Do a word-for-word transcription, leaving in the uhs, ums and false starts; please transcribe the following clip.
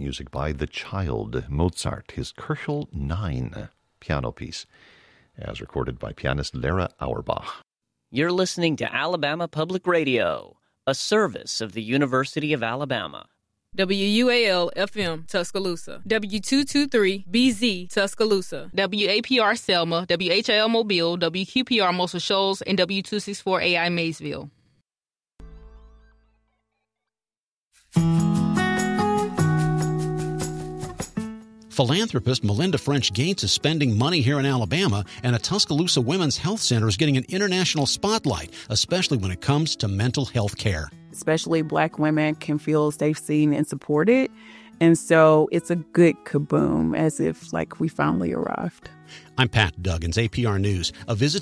music by The Child, Mozart, his Köchel nine piano piece, as recorded by pianist Lara Auerbach. You're listening to Alabama Public Radio, a service of the University of Alabama. W U A L F M Tuscaloosa, W two twenty-three B Z Tuscaloosa, W A P R Selma, W H I L Mobile, W Q P R Muscle Shoals, and W two sixty-four A I Maysville. Philanthropist Melinda French Gates is spending money here in Alabama, and a Tuscaloosa Women's Health Center is getting an international spotlight, especially when it comes to mental health care. Especially Black women can feel safe, seen, and supported. And so it's a good kaboom, as if, like, we finally arrived. I'm Pat Duggins, A P R News. A visit